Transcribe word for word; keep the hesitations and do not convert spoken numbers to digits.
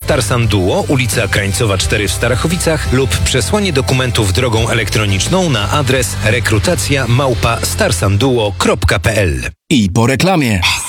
Starsan Duo, ulica Krańcowa cztery w Starachowicach lub przesłanie dokumentów drogą elektroniczną na adres rekrutacja małpa starsanduo kropka p l. I po reklamie.